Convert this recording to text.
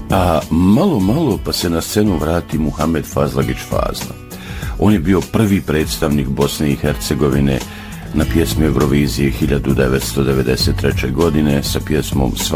A malo pa se na scenu vrati Muhamed Fazlagić Fazla. On je bio prvi predstavnik Bosne i Hercegovine na pjesmi Eurovizije 1993. godine sa pjesmom